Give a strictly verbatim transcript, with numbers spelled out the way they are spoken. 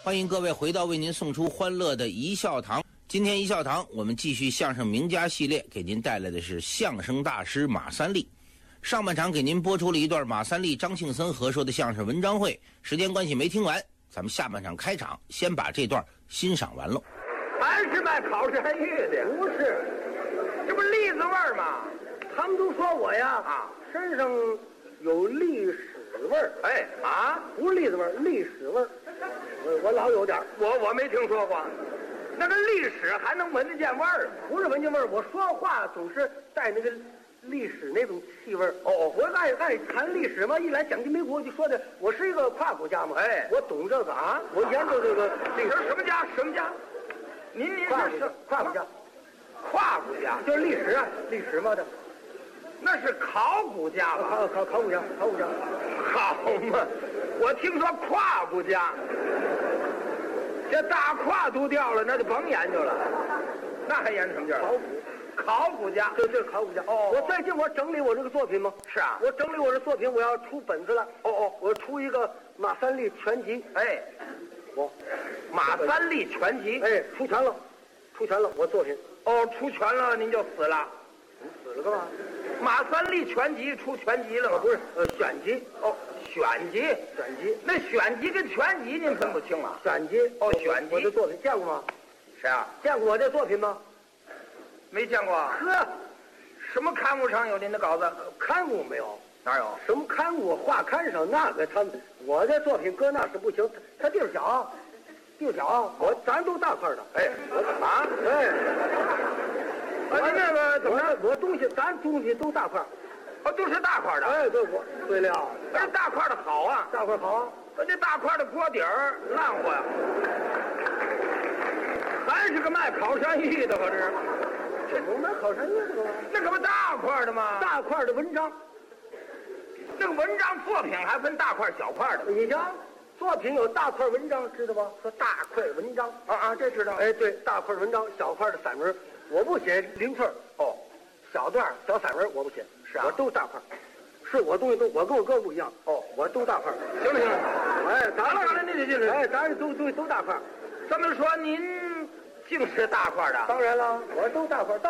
欢迎各位回到为您送出欢乐的一笑堂。今天一笑堂我们继续相声名家系列，给您带来的是相声大师马三立。上半场给您播出了一段马三立、张庆森合说的相声文章会，时间关系没听完，咱们下半场开场先把这段欣赏完喽。 还是卖烤山芋的？ 不是， 这不栗子味儿吗？ 他们都说我呀啊， 身上有历史味儿。 哎啊， 不是栗子味儿，历史味儿。我我老有点儿， 我我没听说过，那个历史还能闻得见味儿？ 不是闻见味儿，我说话总是带那个历史那种气味儿。 哦， 我爱爱谈历史嘛，一来讲金梅国就说的，我是一个跨国家嘛。 哎， 我懂这个啊，我研究这个历史。 什么家？什么家？您您跨是跨国家， 跨国家就是历史啊，历史嘛的。 那是考古家吧？ 考考考古家，考古家。 好嘛，我听说跨国家，这大胯都掉了，那就甭研究了，那还研究什么劲儿？ 考古。 考古家， 对对，考古家。 哦， 我最近我整理我这个作品吗？ 是啊， 我整理我这作品，我要出本子了。 哦哦， 我出一个马三立全集。 哎， 我马三立全集。 哎，出全了，出全了，我作品。 哦，出全了您就死了。 你死了干嘛？ 马三立全集出全集了吗？ 不是，呃，选集。 哦，选集， 选集。 那选集跟全集您分不清啊？ 选集。 哦，选集。 我的作品见过吗？ 谁啊？ 见过我这作品吗？ 没见过。 呵， 什么刊物上有您的稿子？ 刊物没有？ 哪有？ 什么刊物？画刊上那个他们，我这作品搁那是不行，他地儿小，地儿小，我咱都大块的。 哎，啊， 哎， 啊，您那个怎么着？ 我东西，咱东西都大块。 哦，都是大块的。 哎，对，我对了， 这大块的好啊， 大块好啊。 这大块的锅底儿烂乎呀，还是个卖烤山芋的，可是。 这我们考山芋这个吗？ 那可不大块的吗？ 大块的文章， 这个文章作品还分大块小块的。 你瞧，作品有大块文章，知道吧？说大块文章啊啊，这知道。 哎，对，大块文章，小块的散文，我不写零碎哦， 小段小散文我不写， 是啊， 我都大块。是我东西都，我跟我哥不一样。 哦， 我都大块。 行了行了， 哎，咱了了，那就就是， 哎，咱都都都大块。 这么说您净是大块的？ 当然了，我都大块。